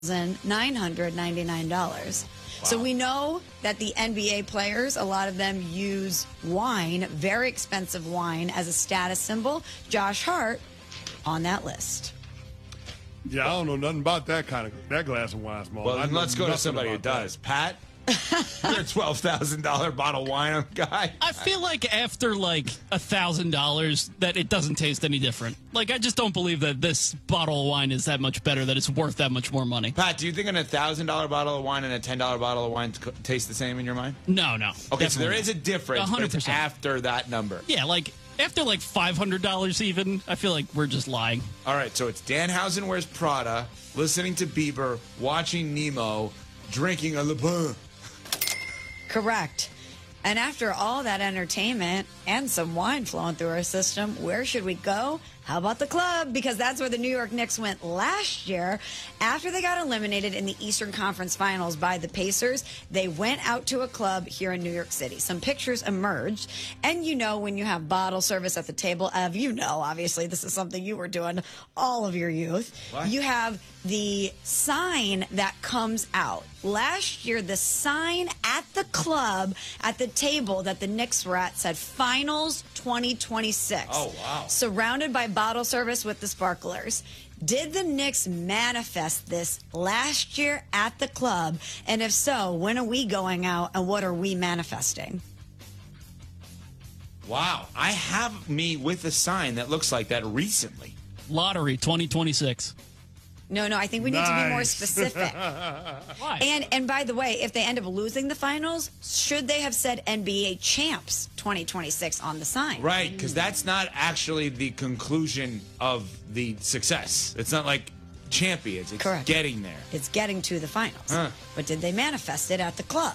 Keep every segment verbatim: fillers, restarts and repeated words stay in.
nine hundred ninety-nine dollars. Wow. So we know that the N B A players, a lot of them use wine, very expensive wine, as a status symbol. Josh Hart on that list. Yeah, I don't know nothing about that kind of that glass of wine, Small. Well, then let's go to somebody who does. That. Pat, you're a twelve thousand dollar bottle of wine guy. I feel like after like a thousand dollars, that it doesn't taste any different. Like I just don't believe that this bottle of wine is that much better. That it's worth that much more money. Pat, do you think a thousand dollar bottle of wine and a ten dollar bottle of wine t- taste the same in your mind? No, no. Okay, so there is a difference. one hundred percent. But it's after that number. Yeah, like after like five hundred dollars even, I feel like we're just lying. All right, so it's Danhausen wears Prada, listening to Bieber, watching Nemo, drinking a Le Pen. Correct. And after all that entertainment and some wine flowing through our system, where should we go? How about the club? Because that's where the New York Knicks went last year. After they got eliminated in the Eastern Conference Finals by the Pacers, they went out to a club here in New York City. Some pictures emerged. And you know, when you have bottle service at the table, Ev, you know, obviously, this is something you were doing all of your youth. What? You have the sign that comes out. Last year, the sign at the club, at the table that the Knicks were at, said Finals twenty twenty-six. Oh, wow. Surrounded by bottle service with the sparklers. Did the Knicks manifest this last year at the club? And if so, when are we going out and what are we manifesting? Wow. I have me with a sign that looks like that recently. Lottery twenty twenty-six. No, no, I think we need nice. to be more specific. Why? And and by the way, if they end up losing the finals, should they have said N B A champs twenty twenty-six on the sign? Right, because that's not actually the conclusion of the success. It's not like champions. It's Correct. getting there. It's getting to the finals. Huh. But did they manifest it at the club?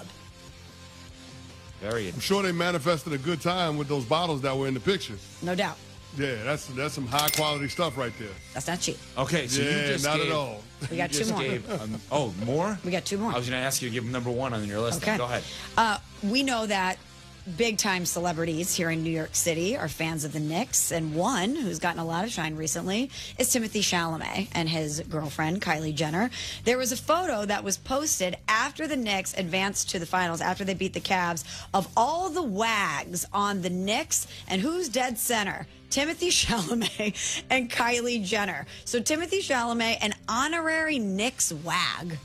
Very I'm sure they manifested a good time with those bottles that were in the picture. No doubt. Yeah, that's that's some high quality stuff right there. That's not cheap. Okay, so Yeah, you just not gave, at all. We got you two just more. gave, um, oh, more? We got two more. I was going to ask you to give them number one on your list. Okay. Go ahead. Uh, we know that big-time celebrities here in New York City are fans of the Knicks, and one who's gotten a lot of shine recently is Timothée Chalamet and his girlfriend, Kylie Jenner. There was a photo that was posted after the Knicks advanced to the finals, after they beat the Cavs, of all the wags on the Knicks, and who's dead center? Timothée Chalamet and Kylie Jenner. So Timothée Chalamet, an honorary Knicks wag.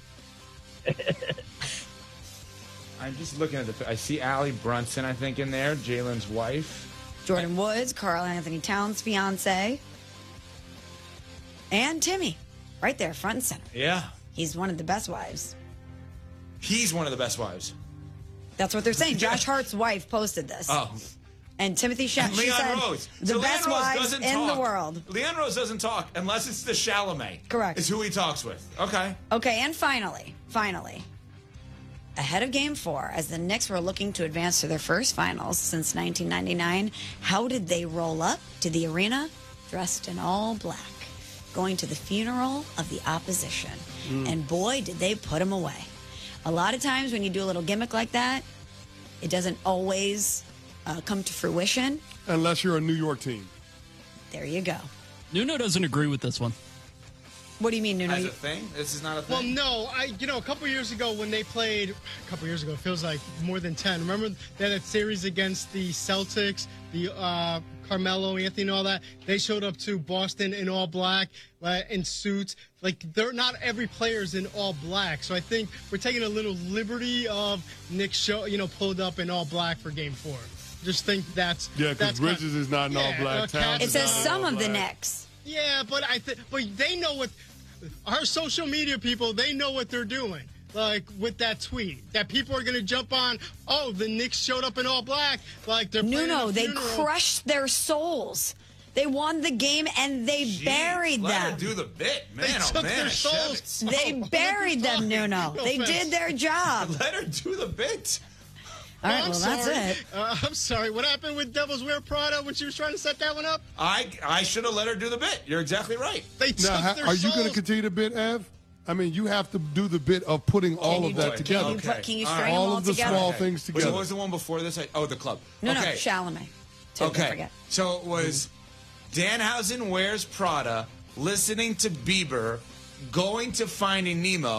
I'm just looking at the. I see Allie Brunson, I think, in there, Jalen's wife. Jordan Woods, Karl Anthony Towns' fiance. And Timmy, right there, front and center. Yeah. He's one of the best wives. He's one of the best wives. That's what they're saying. Josh Hart's wife posted this. Oh. And Timothy Chalamet, And she Leon said, Rose. the so best Leon Rose wives doesn't in talk. the world. Leon Rose doesn't talk unless it's the Chalamet. Correct. Is who he talks with. Okay. Okay, and finally, finally, ahead of Game Four, as the Knicks were looking to advance to their first finals since nineteen ninety-nine, how did they roll up to the arena dressed in all black, going to the funeral of the opposition? Mm. And boy, did they put them away. A lot of times when you do a little gimmick like that, it doesn't always uh, come to fruition. Unless you're a New York team. There you go. Nuno doesn't agree with this one. What do you mean, Nuno? As a thing? This is not a thing? Well, no. I, you know, a couple years ago when they played, a couple years ago, it feels like more than ten. Remember they had that series against the Celtics, the uh, Carmelo Anthony and all that? They showed up to Boston in all black, uh, in suits. Like, they're not every player's in all black. So I think we're taking a little liberty of Nick show, you know, pulled up in all black for Game Four. Just think that's Yeah, because that's kind- Bridges is not in all Yeah, black. uh, Towns It is says not in some all of the black. Knicks. Yeah, but I think, but they know what our social media people. They know what they're doing. Like with that tweet, that people are going to jump on. Oh, the Knicks showed up in all black. Like they're playing Nuno, a they funeral. crushed their souls. They won the game and they Jeez, buried let them. her do the bit. Man, They oh took man, their Shevitz. souls. They Oh, buried them, sorry. Nuno. No They offense. did their job. Let her do the bit. All right, I'm well, that's sorry. it. Uh, I'm sorry. What happened with Devils Wear Prada when she was trying to set that one up? I I should have let her do the bit. You're exactly right. They took Now, ha- their are you souls. going to continue the bit, Ev? I mean, you have to do the bit of putting all you of do- that can together. you put- can you All string right. them all all of the together? small Okay. things Wait, together. what was the one before this? I, oh, the club. No, okay. no, Chalamet. Too, Okay. Don't forget. So it was Danhausen wears Prada, listening to Bieber, going to Finding Nemo